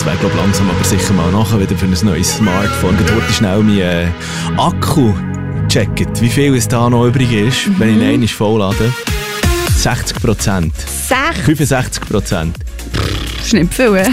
Das wäre, glaube ich, langsam aber sicher mal nachher wieder für ein neues Smartphone. Geht heute schnell meinen Akku checken, wie viel es da noch übrig ist, wenn ich ihn einmal volllade. 60%. 65%. Das ist nicht viel,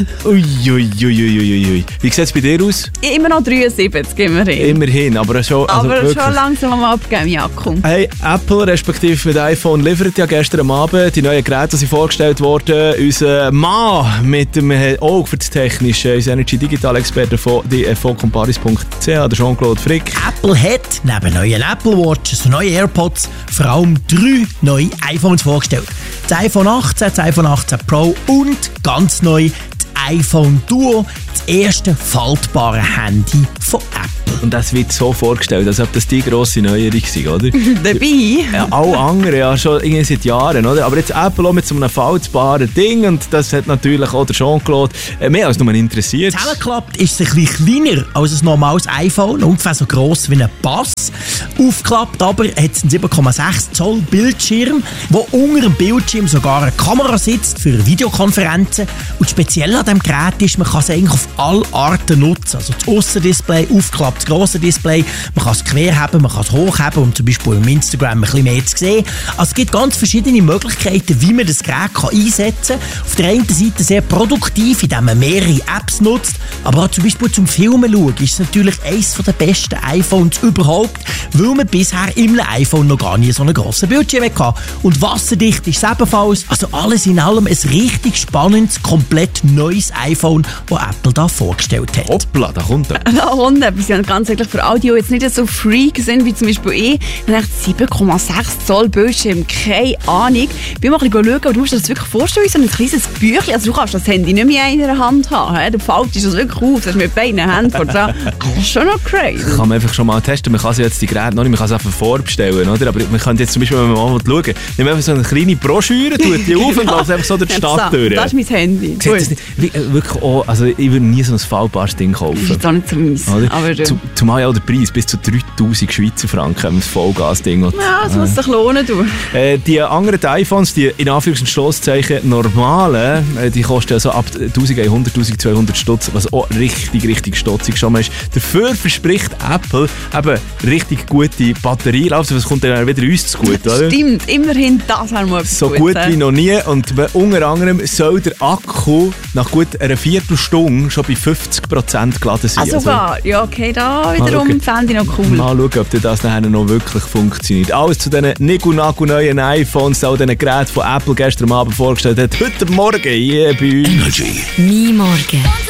Uiuiuiuiui. Wie sieht es bei dir aus? Immer noch 73, immerhin. Immerhin, aber schon... Aber schon langsam am Abgeben, Akku. Hey, Apple, respektive mit iPhone, liefert ja gestern am Abend die neuen Geräte, die sind vorgestellt wurden. Unser Mann mit dem Auge für das Technische, unser Energy Digital Experte von comparis.ch, der Jean-Claude Frick. Apple hat neben neuen Apple Watches und neuen AirPods vor allem 3 neue iPhones vorgestellt. Das iPhone 18, das iPhone 18 Pro und ganz neu das iPhone Duo, das erste faltbare Handy von Apple. Und das wird so vorgestellt, als ob das die grosse Neuerung ist, oder? Dabei? Ja, alle anderen ja schon irgendwie seit Jahren, oder? Aber jetzt Apple auch mit so einem faltbaren Ding und das hat natürlich auch der Jean-Claude mehr als nur interessiert. Zusammengeklappt ist es ein bisschen kleiner als ein normales iPhone, ungefähr so gross wie ein Pass. Aufgeklappt aber hat es einen 7,6 Zoll Bildschirm, wo unter dem Bildschirm sogar eine Kamera sitzt für Videokonferenzen. Und speziell an diesem Gerät ist, man kann es eigentlich auf alle Arten nutzen. Also das Aussendisplay, aufgeklappt das grosse Display, man kann es querheben, man kann es hochheben, um zum Beispiel im Instagram ein bisschen mehr zu sehen. Also es gibt ganz verschiedene Möglichkeiten, wie man das Gerät einsetzen kann. Auf der einen Seite sehr produktiv, indem man mehrere Apps nutzt, aber auch zum Beispiel zum Filmen schauen ist es natürlich eines der besten iPhones überhaupt, weil man bisher im iPhone noch gar nie so einen grossen Bildschirm hatte. Und wasserdicht ist es ebenfalls. Also alles in allem ein richtig spannendes, komplett neues iPhone, das Apple da vorgestellt hat. Hoppla, da kommt er. Da kommt etwas. Ja, ganz ehrlich, für Audio jetzt nicht so Freak sind wie zum Beispiel ich. Dann dachte ich, 7,6 Zoll Bildschirm, keine Ahnung. Ich bin mal ein bisschen schauen, aber du musst dir das wirklich vorstellen, wie so ein kleines Büchlein. Also du kannst das Handy nicht mehr in einer Hand haben. He? Du faltest das wirklich auf, das ist mit beiden Händen vor dran. Das ist schon noch crazy. Kann man einfach schon mal testen. Man kann sich jetzt die Geräte noch nicht, man kann es einfach vorbestellen, oder? Aber man kann jetzt zum Beispiel, wenn man mal schauen will, nehmen einfach so eine kleine Broschüre, tut die auf und lässt einfach so durch die Stadt durch. Das ist mein Handy. Wirklich auch, also ich würde nie so ein faltbares Ding kaufen. Das ist jetzt auch nicht so meins. Aber zumal ja auch der Preis bis zu 3000 Schweizer Franken, wenn man das Vollgas-Ding hat. Ja, das muss sich lohnen, du. Die anderen iPhones, die in Anführungs- und Schlusszeichen normalen, die kosten so ab 1100, 1200 Stutz, was auch richtig stotzig schon mal ist. Dafür verspricht Apple eben richtig gute Batterielauf, was kommt dann wieder uns zu gut, oder? Stimmt, immerhin das haben wir etwas so gut wie noch nie und unter anderem soll der Akku nach gut einer Viertelstunde schon bei 50% geladen sein. Also sogar, ja okay, da wiederum fände ich noch cool. Mal schauen, ob das nachher noch wirklich funktioniert. Alles zu diesen Nigu-Nagu neuen iPhones, all diesen Geräten von Apple gestern Abend vorgestellt hat. Heute Morgen hier bei uns. Energy. Nie Morgen.